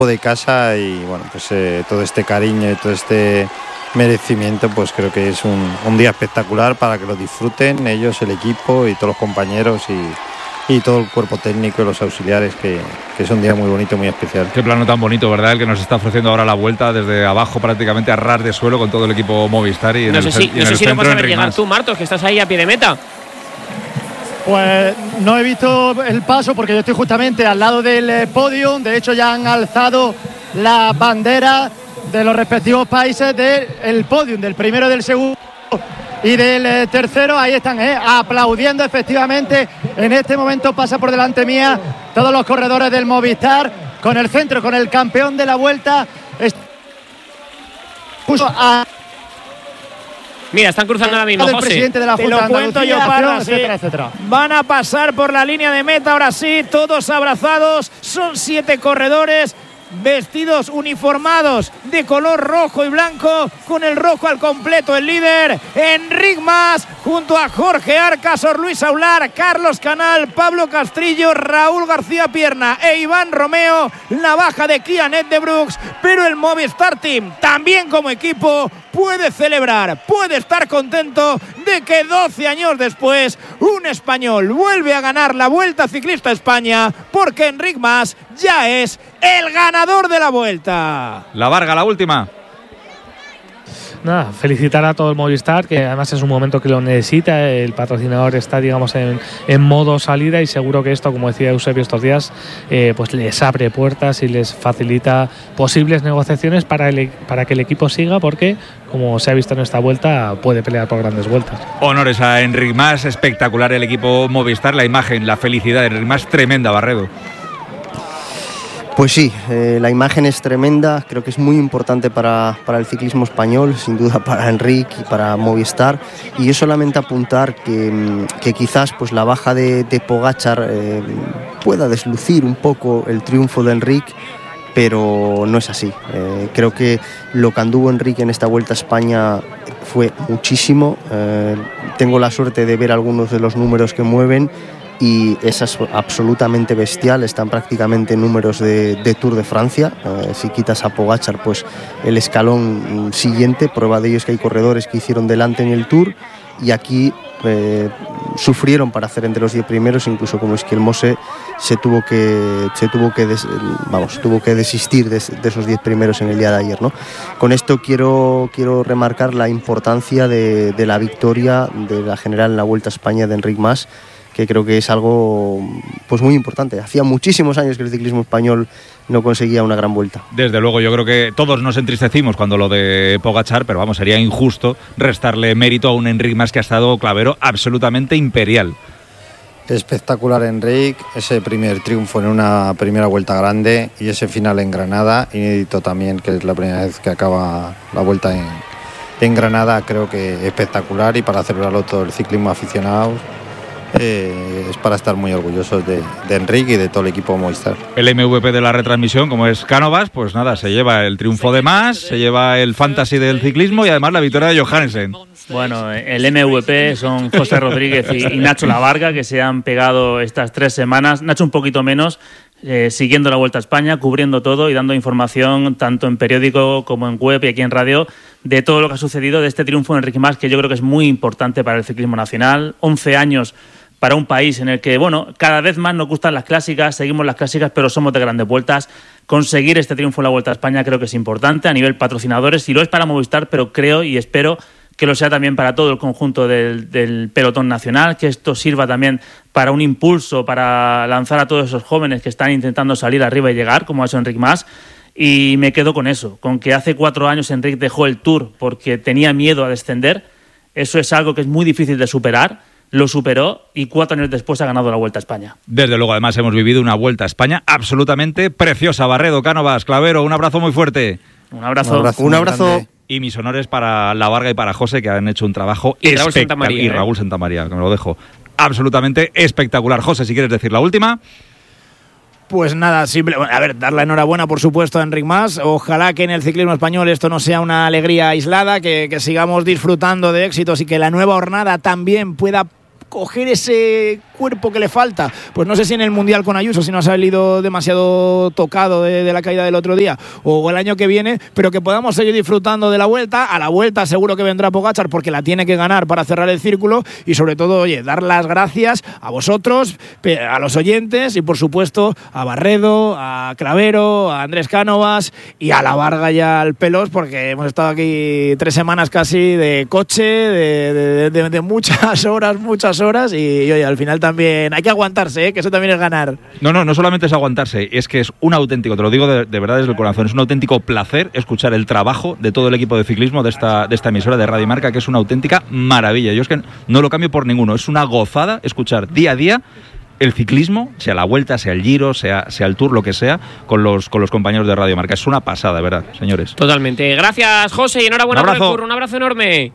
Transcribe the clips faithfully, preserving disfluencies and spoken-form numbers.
de casa y bueno, pues eh, todo este cariño y todo este merecimiento, pues creo que es un, un día espectacular para que lo disfruten ellos, el equipo y todos los compañeros y, y todo el cuerpo técnico y los auxiliares, que, que es un día muy bonito, muy especial. Qué plano tan bonito, ¿verdad? El que nos está ofreciendo ahora la vuelta desde abajo, prácticamente a ras de suelo, con todo el equipo Movistar y en no el, sé si, y en no sé el si lo centro vas a ver Enric llegar Mas. tú, Martos, que estás ahí a pie de meta. Pues no he visto el paso porque yo estoy justamente al lado del podio. De hecho, ya han alzado la bandera de los respectivos países del podium, del primero, del segundo y del eh, tercero. Ahí están, eh, aplaudiendo efectivamente. En este momento pasa por delante mía todos los corredores del Movistar, con el centro, con el campeón de la Vuelta. Puso a Mira, están cruzando ahora mismo, del José. presidente de la Te Junta lo de cuento Andalucía, yo, Parra, etcétera, sí. etcétera. Van a pasar por la línea de meta ahora sí, todos abrazados. Son siete corredores vestidos, uniformados de color rojo y blanco, con el rojo al completo. El líder, Enric Mas, junto a Jorge Arca, Sor Luis Aular, Carlos Canal, Pablo Castrillo, Raúl García Pierna e Iván Romeo. La baja de Kianet de Brooks, pero el Movistar Team, también como equipo, puede celebrar, puede estar contento de que doce años después un español vuelve a ganar la Vuelta Ciclista a España, porque Enric Mas ya es el ganador de la Vuelta. La Varga, la última. Nada, felicitar a todo el Movistar, que además es un momento que lo necesita. El patrocinador está, digamos, en, en modo salida, y seguro que esto, como decía Eusebio estos días, eh, pues les abre puertas y les facilita posibles negociaciones para, el, para que el equipo siga, porque, como se ha visto en esta vuelta, puede pelear por grandes vueltas. Honores a Enric Mas, espectacular el equipo Movistar, la imagen, la felicidad de Enric Mas, tremenda, Barredo. Pues sí, eh, la imagen es tremenda, creo que es muy importante para, para el ciclismo español, sin duda para Enric y para Movistar, y yo solamente apuntar que, que quizás pues la baja de, de Pogačar eh, pueda deslucir un poco el triunfo de Enric, pero no es así. Eh, creo que lo que anduvo Enric en esta Vuelta a España fue muchísimo. Eh, tengo la suerte de ver algunos de los números que mueven, y es absolutamente bestial. Están prácticamente en números de, de Tour de Francia. Eh, si quitas a Pogačar, pues el escalón siguiente, prueba de ello es que hay corredores que hicieron delante en el Tour, y aquí eh, sufrieron para hacer entre los diez primeros, incluso como es que el Mose se tuvo que se tuvo que des, vamos tuvo que desistir de, de esos diez primeros en el día de ayer, ¿no? Con esto quiero quiero remarcar la importancia de, de la victoria de la general en la Vuelta a España de Enric Mas, que creo que es algo pues muy importante. Hacía muchísimos años que el ciclismo español no conseguía una gran vuelta. Desde luego, yo creo que todos nos entristecimos cuando lo de Pogačar, pero vamos, sería injusto restarle mérito a un Enric Mas que ha estado, Clavero, absolutamente imperial. Espectacular Enric, ese primer triunfo en una primera vuelta grande y ese final en Granada, inédito también, que es la primera vez que acaba la vuelta en, en Granada. Creo que espectacular, y para celebrarlo todo el ciclismo aficionado. Eh, es para estar muy orgullosos de, de Enric y de todo el equipo Movistar. El M V P de la retransmisión, como es Cánovas, pues nada, se lleva el triunfo de Mas, se lleva el fantasy del ciclismo y además la victoria de Johannesen. Bueno, el M V P son José Rodríguez y, y Nacho Lavarga, que se han pegado estas tres semanas. Nacho un poquito menos, eh, siguiendo la Vuelta a España, cubriendo todo y dando información tanto en periódico como en web y aquí en radio de todo lo que ha sucedido, de este triunfo de Enric Mas, que yo creo que es muy importante para el ciclismo nacional. once años para un país en el que, bueno, cada vez más nos gustan las clásicas, seguimos las clásicas, pero somos de grandes vueltas. Conseguir este triunfo en la Vuelta a España creo que es importante a nivel patrocinadores, y lo es para Movistar, pero creo y espero que lo sea también para todo el conjunto del, del pelotón nacional, que esto sirva también para un impulso, para lanzar a todos esos jóvenes que están intentando salir arriba y llegar, como ha hecho Enric Mas. Y me quedo con eso, con que hace cuatro años Enric dejó el Tour porque tenía miedo a descender. Eso es algo que es muy difícil de superar. Lo superó y cuatro años después ha ganado la Vuelta a España. Desde luego, además hemos vivido una Vuelta a España absolutamente preciosa. Barredo, Cánovas, Clavero, un abrazo muy fuerte. Un abrazo. Un abrazo. Un abrazo. Y mis honores para La Varga y para José, que han hecho un trabajo y Raúl Santamaría, y Raúl Santamaría, que me lo dejo absolutamente espectacular. José, si quieres decir la última. Pues nada, simple, a ver, dar la enhorabuena por supuesto a Enric Mas. Ojalá que en el ciclismo español esto no sea una alegría aislada, que, que sigamos disfrutando de éxitos y que la nueva jornada también pueda coger ese cuerpo que le falta, pues no sé si en el Mundial con Ayuso, si no ha salido demasiado tocado de, de la caída del otro día, o el año que viene, pero que podamos seguir disfrutando de la Vuelta. A la Vuelta seguro que vendrá Pogačar porque la tiene que ganar para cerrar el círculo, y sobre todo, oye, dar las gracias a vosotros, a los oyentes y por supuesto a Barredo, a Clavero, a Andrés Cánovas y a la Varga y al Pelos, porque hemos estado aquí tres semanas casi de coche, de, de, de, de muchas horas, muchas horas, y, y oye, al final también hay que aguantarse, ¿eh? Que eso también es ganar. No, no, no solamente es aguantarse, es que es un auténtico, te lo digo de, de verdad desde el corazón, es un auténtico placer escuchar el trabajo de todo el equipo de ciclismo de esta, de esta emisora de Radio Marca, que es una auténtica maravilla. Yo es que no lo cambio por ninguno, es una gozada escuchar día a día el ciclismo, sea la Vuelta, sea el Giro, sea, sea el Tour, lo que sea, con los, con los compañeros de Radio Marca. Es una pasada, ¿verdad, señores? Totalmente. Gracias, José, y enhorabuena Un por el abrazo. curro. Un abrazo enorme.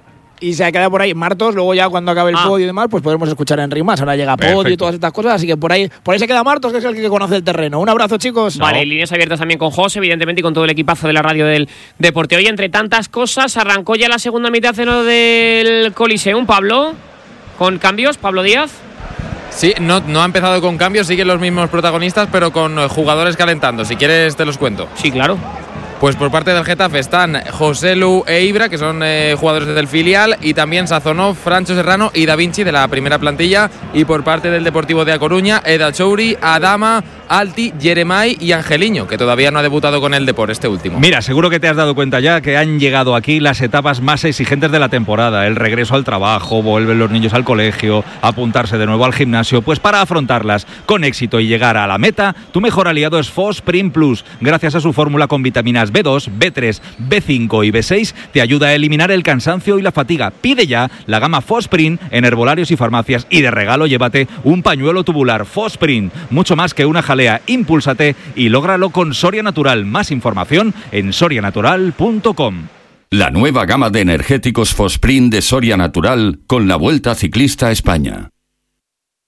Y se ha quedado por ahí Martos, luego ya cuando acabe el Ah. podio y demás, pues podremos escuchar a Enric Mas. Ahora llega podio Perfecto. y todas estas cosas, así que por ahí, por ahí se queda Martos, que es el que conoce el terreno. Un abrazo, chicos. Vale, líneas abiertas también con José, evidentemente, y con todo el equipazo de la radio del deporte. Hoy, entre tantas cosas, arrancó ya la segunda mitad de lo del Coliseum. Pablo, con cambios, Pablo Díaz. Sí, no, no ha empezado con cambios, siguen los mismos protagonistas, pero con jugadores calentando. Si quieres te los cuento. Sí, claro. Pues por parte del Getafe están José Lu e Ibra, que son eh, jugadores del filial, y también Sazonov, Francho Serrano y Da Vinci de la primera plantilla. Y por parte del Deportivo de A Coruña, Eda Chouri, Adama, Alti, Jeremai y Angeliño, que todavía no ha debutado con el Depor, este último. Mira, seguro que te has dado cuenta ya que han llegado aquí las etapas más exigentes de la temporada. El regreso al trabajo, vuelven los niños al colegio, apuntarse de nuevo al gimnasio. Pues para afrontarlas con éxito y llegar a la meta, tu mejor aliado es Fosprin Plus. Gracias a su fórmula con vitaminas B dos, B tres, B cinco y B seis, te ayuda a eliminar el cansancio y la fatiga. Pide ya la gama Fosprin en herbolarios y farmacias, y de regalo llévate un pañuelo tubular. Fosprin, mucho más que una jalea. Impúlsate y lógralo con Soria Natural. Más información en soria natural punto com. La nueva gama de energéticos Fosprin de Soria Natural con la Vuelta Ciclista a España.